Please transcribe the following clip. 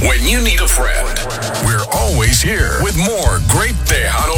When you need a friend, we're always here with more great Tejano